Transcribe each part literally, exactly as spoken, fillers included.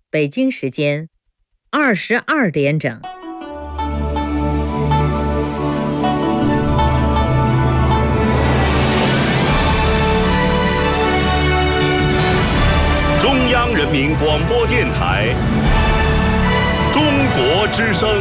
北京时间二十二点整。 中央人民广播电台中国之声。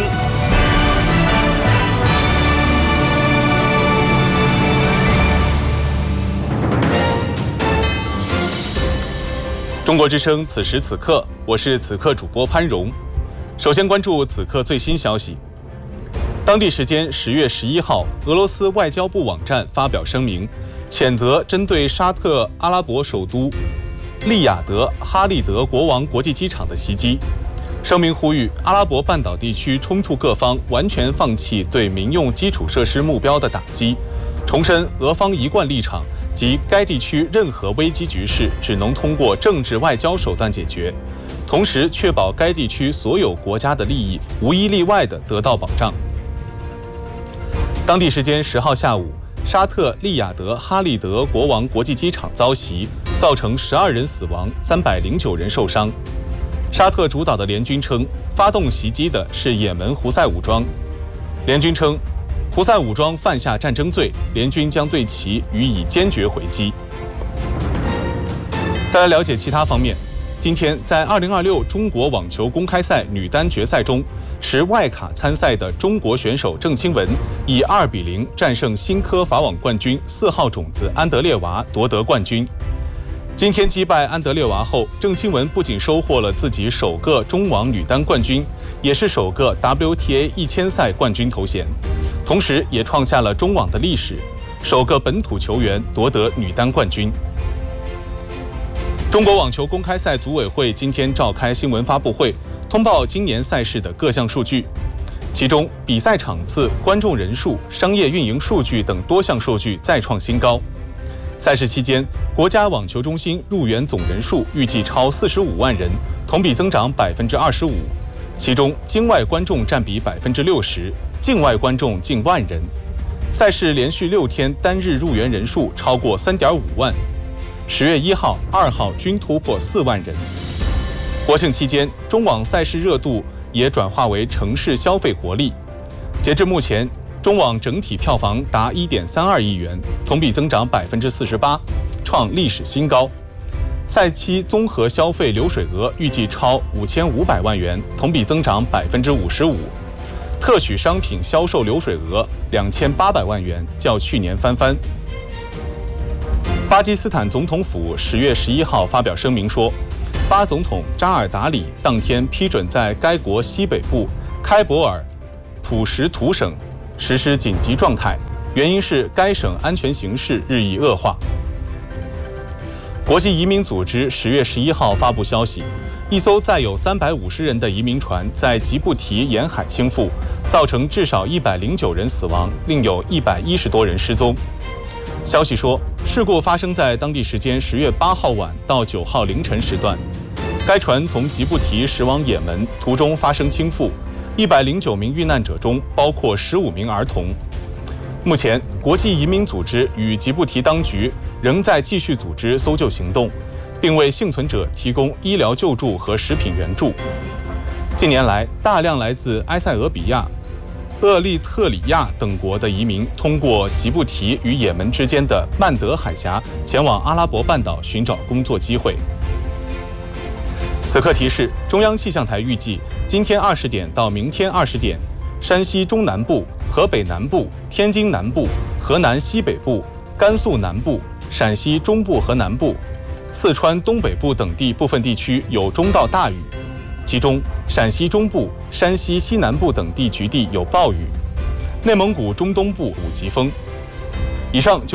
中国之声，此时此刻，我是此刻主播潘荣。首先关注此刻最新消息。当地时间十月十一号，俄罗斯外交部网站发表声明，谴责针对沙特阿拉伯首都利雅得哈利德国王国际机场的袭击。声明呼吁阿拉伯半岛地区冲突各方完全放弃对民用基础设施目标的打击，重申俄方一贯立场，即该地区任何危机局势只能通过政治外交手段解决，同时确保该地区所有国家的利益无一例外地得到保障。当地时间十号下午，沙特利雅得哈利德国王国际机场遭袭，造成十二人死亡，三百零九人受伤。沙特主导的联军称，发动袭击的是也门胡塞武装。联军称，胡塞武装犯下战争罪，联军将对其予以坚决回击。再来了解其他方面，今天在二零二六中国网球公开赛女单决赛中，持外卡参赛的中国选手郑钦文以二比零战胜新科法网冠军四号种子安德烈娃，夺得冠军。今天击败安德烈娃后，郑钦文不仅收获了自己首个中网女单冠军，也是首个 W T A 一千赛冠军头衔，同时也创下了中网的历史，首个本土球员夺得女单冠军。中国网球公开赛组委会今天召开新闻发布会，通报今年赛事的各项数据，其中比赛场次、观众人数、商业运营数据等多项数据再创新高。赛事期间，国家网球中心入园总人数预计超四十五万人，同比增长百分之二十五，其中京外观众占比百分之六十，境外观众近万人。赛事连续六天单日入园人数超过三点五万，十月一号、二号均突破四万人。国庆期间，中网赛事热度也转化为城市消费活力。截至目前，中网整体票房达 一点三二亿元，同比增长百分之四十八，创历史新高。赛期综合消费流水额预计超五千五百万元，同比增长百分之五十五。特许商品销售流水额两千八百万元，较去年翻番。巴基斯坦总统府十月十一号发表声明说，巴总统扎尔达里当天批准在该国西北部开伯尔普什图省实施紧急状态，原因是该省安全形势日益恶化。国际移民组织十月十一号发布消息，一艘载有三百五十人的移民船在吉布提沿海倾覆，造成至少一百零九人死亡，另有一百一十多人失踪。消息说，事故发生在当地时间十月八号晚到九号凌晨时段。该船从吉布提驶往也门，途中发生倾覆，一百零九名遇难者中包括十五名儿童。目前，国际移民组织与吉布提当局仍在继续组织搜救行动，并为幸存者提供医疗救助和食品援助。近年来，大量来自埃塞俄比亚、厄立特里亚等国的移民通过吉布提与也门之间的曼德海峡前往阿拉伯半岛寻找工作机会。此刻提示，中央气象台预计今天二十点到明天二十点，山西中南部、河北南部、天津南部、河南西北部、甘肃南部、陕西中部和南部、四川东北部等地部分地区有中到大雨，其中陕西中部、山西西南部等地局地有暴雨，内蒙古中东部有疾风。以上就